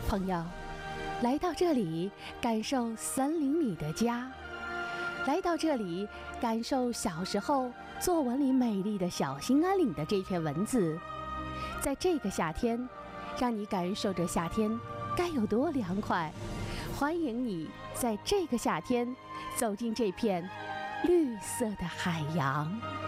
朋友，来到这里，感受森林里的家；来到这里，感受小时候作文里美丽的小兴安岭的这篇文字。在这个夏天，让你感受着夏天该有多凉快。欢迎你在这个夏天走进这片绿色的海洋。